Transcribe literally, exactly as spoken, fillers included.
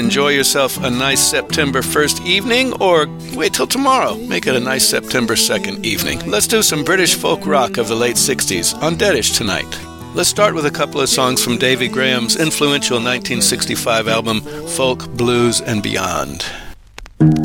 enjoy yourself a nice September first evening, or wait till tomorrow. Make it a nice September second evening. Let's do some British folk rock of the late sixties on Deadish tonight. Let's start with a couple of songs from Davy Graham's influential nineteen sixty-five album, Folk, Blues, and Beyond.